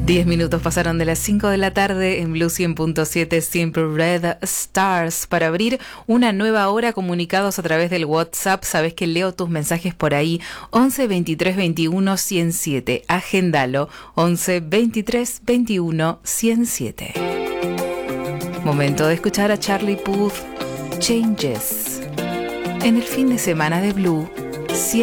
10 minutos pasaron de las 5 de la tarde en Blue 100.7, siempre Red Stars. Para abrir una nueva hora, comunicados a través del WhatsApp. Sabes que leo tus mensajes por ahí. 11 23 21 107. Agendalo. 11 23 21 107. Momento de escuchar a Charlie Puth. Changes. En el fin de semana de Blue 100.